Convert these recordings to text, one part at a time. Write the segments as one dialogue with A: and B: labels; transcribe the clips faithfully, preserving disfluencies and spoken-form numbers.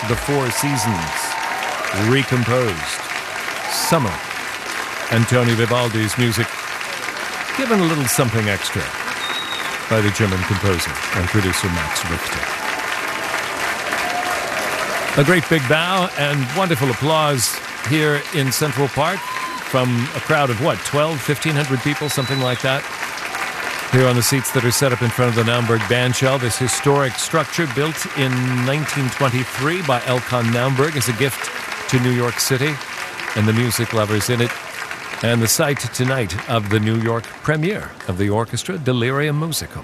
A: the Four Seasons, recomposed. Summer. Antonio Vivaldi's music, given a little something extra by the German composer and producer Max Richter. A great big bow and wonderful applause here in Central Park from a crowd of what, twelve, fifteen hundred people, something like that, here on the seats that are set up in front of the Naumburg Bandshell, this historic structure built in nineteen twenty-three by Elkan Naumburg as a gift to New York City and the music lovers in it, and the site tonight of the New York premiere of the orchestra Delirium Musicum.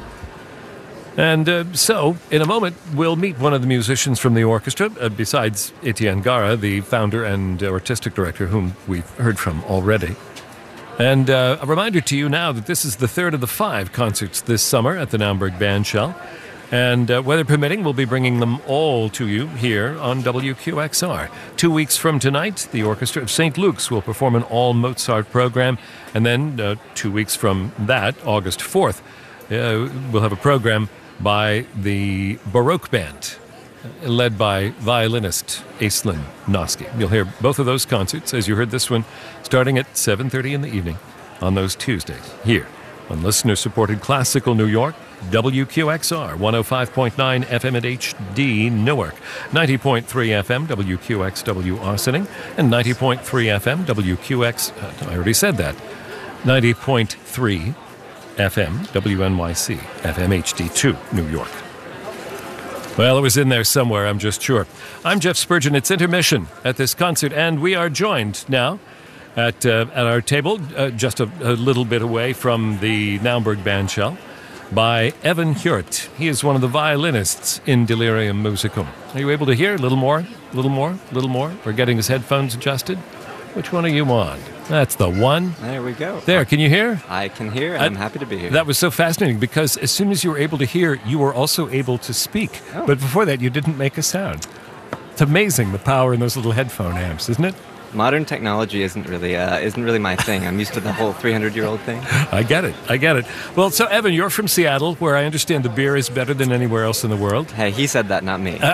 A: And uh, so, in a moment, we'll meet one of the musicians from the orchestra, uh, besides Etienne Gara, the founder and artistic director, whom we've heard from already. And uh, a reminder to you now that this is the third of the five concerts this summer at the Naumburg Bandshell. And uh, weather permitting, we'll be bringing them all to you here on W Q X R. Two weeks from tonight, the Orchestra of Saint Luke's will perform an all-Mozart program. And then uh, two weeks from that, August fourth, uh, we'll have a program by the Baroque Band, led by violinist Aislinn Noski. You'll hear both of those concerts, as you heard this one, starting at seven thirty in the evening on those Tuesdays, here on listener-supported Classical New York, W Q X R, one oh five point nine F M at H D Newark, ninety point three F M W Q X W Austining, and ninety point three F M W Q X, uh, I already said that, ninety point three F M W N Y C, F M H D two, New York. Well, it was in there somewhere, I'm just sure. I'm Jeff Spurgeon. It's intermission at this concert, and we are joined now at uh, at our table, uh, just a, a little bit away from the Naumburg Bandshell, by Evan Hjort. He is one of the violinists in Delirium Musicum. Are you able to hear? A little more? A little more? A little more? We're getting his headphones adjusted. Which one are you on? That's the one.
B: There we go.
A: There, can you hear?
B: I can hear. I'm I, happy to be here.
A: That was so fascinating because as soon as you were able to hear, you were also able to speak.
B: Oh.
A: But before that, you didn't make a sound. It's amazing, the power in those little headphone amps, isn't it?
B: Modern technology isn't really uh, isn't really my thing. I'm used to the whole three hundred year old thing.
A: I get it. I get it. Well, so Evan, you're from Seattle, where I understand the beer is better than anywhere else in the world.
B: Hey, he said that, not me.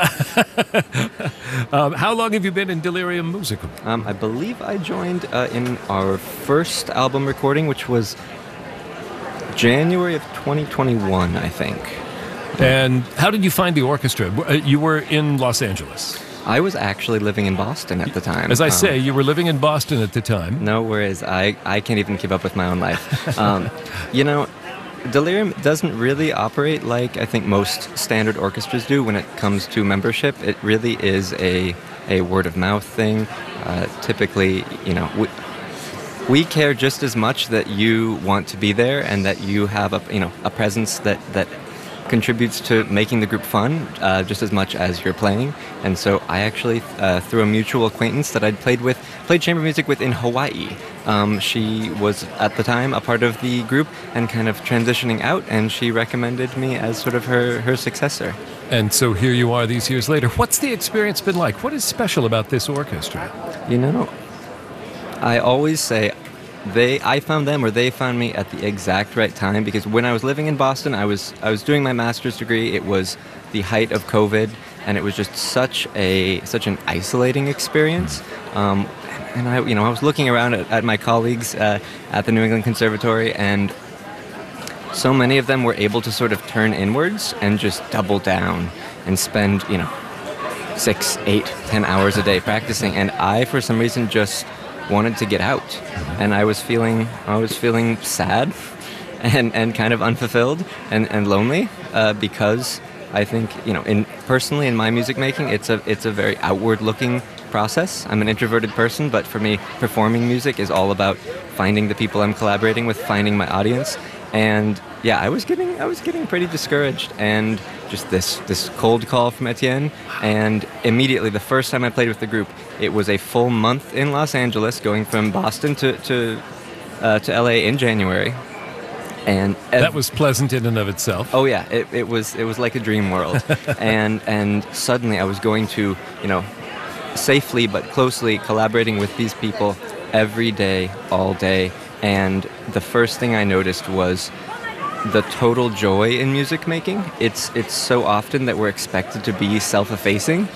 A: um, how long have you been in Delirium Musicum?
B: Um, I believe I joined uh, in our first album recording, which was January of twenty twenty-one, I think.
A: And how did you find the orchestra? You were in Los Angeles.
B: I was actually living in Boston at the time.
A: As I
B: um,
A: say, you were living in Boston at the time.
B: No worries. I, I can't even keep up with my own life. Um, you know, Delirium doesn't really operate like I think most standard orchestras do when it comes to membership. It really is a, a word-of-mouth thing. Uh, typically, you know, we, we care just as much that you want to be there and that you have a, you know, a presence that, that contributes to making the group fun uh, just as much as you're playing. And so I actually, uh, through a mutual acquaintance that I'd played with, played chamber music with in Hawaii. Um, she was at the time a part of the group and kind of transitioning out, and she recommended me as sort of her, her successor.
A: And so here you are these years later. What's the experience been like? What is special about this orchestra?
B: You know, I always say They, I found them, or they found me at the exact right time, because when I was living in Boston, I was I was doing my master's degree. It was the height of COVID, and it was just such a such an isolating experience. Um, and I, you know, I was looking around at, at my colleagues uh, at the New England Conservatory, and so many of them were able to sort of turn inwards and just double down and spend, you know, six, eight, ten hours a day practicing. And I, for some reason, just wanted to get out, and I was feeling I was feeling sad and, and kind of unfulfilled and, and lonely uh, because I think, you know, in personally in my music making, it's a it's a very outward looking process. I'm an introverted person, but for me, performing music is all about finding the people I'm collaborating with, finding my audience. And yeah, I was getting I was getting pretty discouraged, and just this this cold call from Etienne, and immediately the first time I played with the group, it was a full month in Los Angeles, going from Boston to to uh, to L A in January, and ev-
A: that was pleasant in and of itself.
B: Oh yeah, it, it was it was like a dream world, and and suddenly I was going to, you know, safely but closely collaborating with these people every day, all day. And the first thing I noticed was the total joy in music making. It's it's so often that we're expected to be self-effacing,